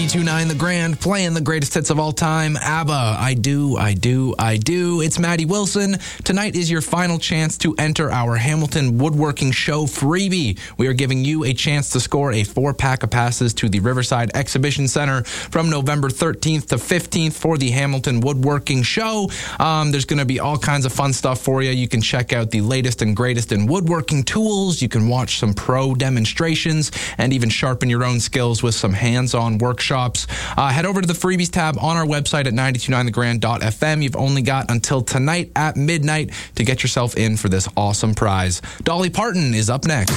92.9 The Grand, playing the greatest hits of all time. ABBA, I do. It's Maddie Wilson. Tonight is your final chance to enter our Hamilton Woodworking Show freebie. We are giving you a chance to score a 4-pack of passes to the Riverside Exhibition Center from November 13th to 15th for the Hamilton Woodworking Show. There's going to be all kinds of fun stuff for you. You can check out the latest and greatest in woodworking tools. You can watch some pro demonstrations and even sharpen your own skills with some hands-on workshops. Head over to the freebies tab on our website at 929thegrand.fm. You've only got until tonight at midnight to get yourself in for this awesome prize. Dolly Parton is up next.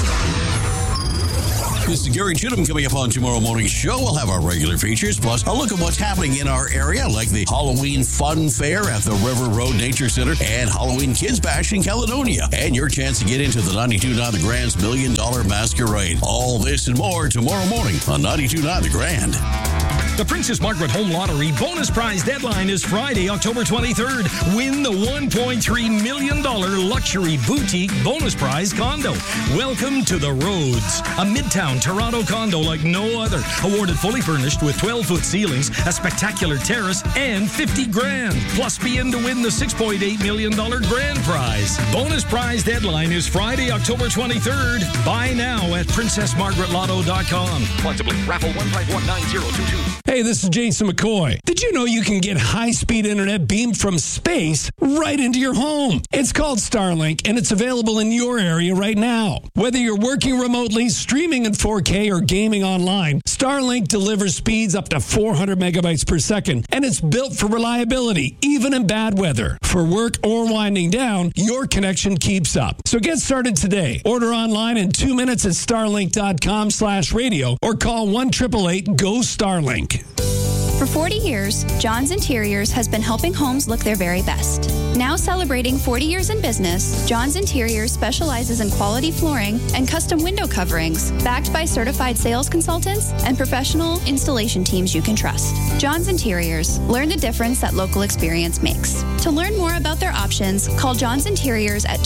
This is Gary Chittum coming up on tomorrow morning's show. We'll have our regular features, plus a look at what's happening in our area, like the Halloween Fun Fair at the River Road Nature Center and Halloween Kids Bash in Caledonia. And your chance to get into the 92.9 The Grand's $1 Million Masquerade. All this and more tomorrow morning on 92.9 The Grand. The Princess Margaret Home Lottery bonus prize deadline is Friday, October 23rd. Win the $1.3 million luxury boutique bonus prize condo. Welcome to the Rhodes, a midtown Toronto condo like no other. Awarded fully furnished with 12-foot ceilings, a spectacular terrace, and $50,000. Plus be in to win the $6.8 million grand prize. Bonus prize deadline is Friday, October 23rd. Buy now at PrincessMargaretLotto.com. Possibly raffle 1519022. Hey, this is Jason McCoy. Did you know you can get high-speed internet beamed from space right into your home? It's called Starlink, and it's available in your area right now. Whether you're working remotely, streaming in 4K, or gaming online, Starlink delivers speeds up to 400 megabytes per second, and it's built for reliability, even in bad weather. For work or winding down, your connection keeps up. So get started today. Order online in 2 minutes at starlink.com/radio or call 1-888-GO-STARLINK. For 40 years, John's Interiors has been helping homes look their very best. Now celebrating 40 years in business, John's Interiors specializes in quality flooring and custom window coverings, backed by certified sales consultants and professional installation teams you can trust. John's Interiors. Learn the difference that local experience makes. To learn more about their options, call John's Interiors at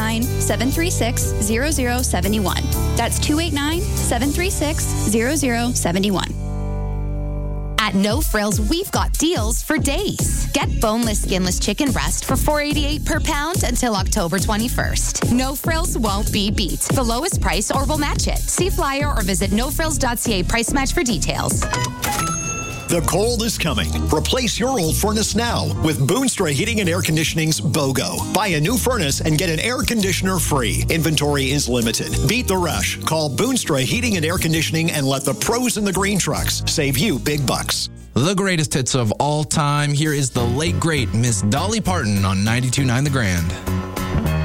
289-736-0071. That's 289-736-0071. At No Frills, we've got deals for days. Get boneless, skinless chicken breast for $4.88 per pound until October 21st. No Frills won't be beat. The lowest price or we'll match it. See flyer or visit nofrills.ca price match for details. The cold is coming. Replace your old furnace now with Boonstra Heating and Air Conditioning's BOGO. Buy a new furnace and get an air conditioner free. Inventory is limited. Beat the rush. Call Boonstra Heating and Air Conditioning and let the pros in the green trucks save you big bucks. The greatest hits of all time. Here is the late, great Miss Dolly Parton on 92.9 The Grand.